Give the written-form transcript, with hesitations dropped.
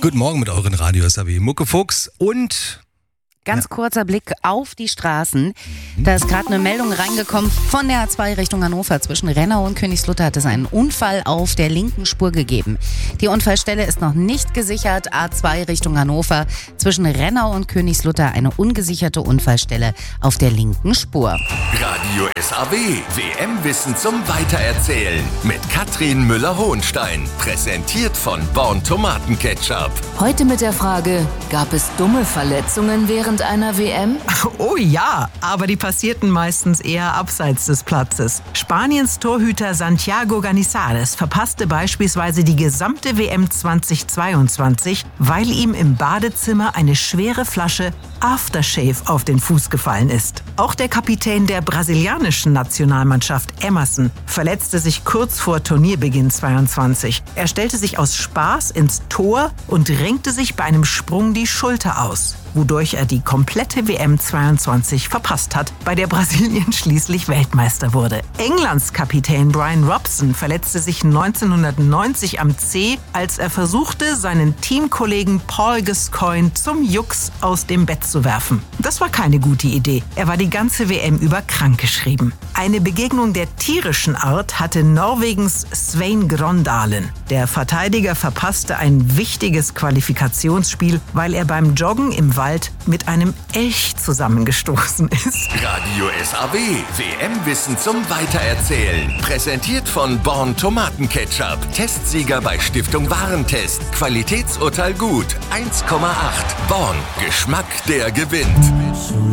Guten Morgen mit euren Radio SAW Muckefuchs und Ganz kurzer Blick auf die Straßen. Da ist gerade eine Meldung reingekommen von der A2 Richtung Hannover. Zwischen Rennau und Königslutter hat es einen Unfall auf der linken Spur gegeben. Die Unfallstelle ist noch nicht gesichert. A2 Richtung Hannover. Zwischen Rennau und Königslutter eine ungesicherte Unfallstelle auf der linken Spur. Radio SAW, WM-Wissen zum Weitererzählen mit Katrin Müller-Hohenstein. Präsentiert von Born Tomatenketchup. Heute mit der Frage, gab es dumme Verletzungen während einer WM? Oh ja, aber die passierten meistens eher abseits des Platzes. Spaniens Torhüter Santiago Canizares verpasste beispielsweise die gesamte WM 2022, weil ihm im Badezimmer eine schwere Flasche Aftershave auf den Fuß gefallen ist. Auch der Kapitän der brasilianischen Nationalmannschaft Emerson verletzte sich kurz vor Turnierbeginn 22. Er stellte sich aus Spaß ins Tor und renkte sich bei einem Sprung die Schulter aus, wodurch er die komplette WM 22 verpasst hat, bei der Brasilien schließlich Weltmeister wurde. Englands Kapitän Brian Robson verletzte sich 1990 am Zeh, als er versuchte, seinen Teamkollegen Paul Gascoigne zum Jux aus dem Bett zu werfen. Das war keine gute Idee. Er war die ganze WM über krankgeschrieben. Eine Begegnung der tierischen Art hatte Norwegens Svein Grøndalen. Der Verteidiger verpasste ein wichtiges Qualifikationsspiel, weil er beim Joggen im Wald mit einem Elch zusammengestoßen ist. Radio SAW, WM-Wissen zum Weitererzählen. Präsentiert von Born Tomatenketchup. Testsieger bei Stiftung Warentest. Qualitätsurteil gut. 1,8. Born. Geschmack, der gewinnt.